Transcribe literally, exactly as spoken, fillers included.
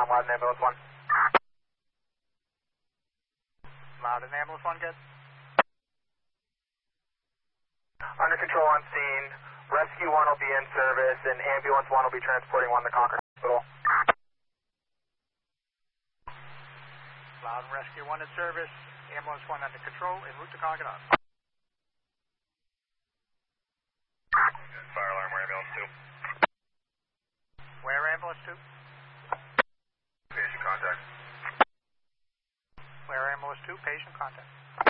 Loud and ambulance one. Loud and ambulance one, good. Under control on scene. Rescue one will be in service, and ambulance one will be transporting one to Concord Hospital. Loud and rescue one in service. Ambulance one under control, en route to Concord Hospital. Fire alarm, where ambulance two? Where ambulance two? Patient contact. Where ambulance two? Patient contact.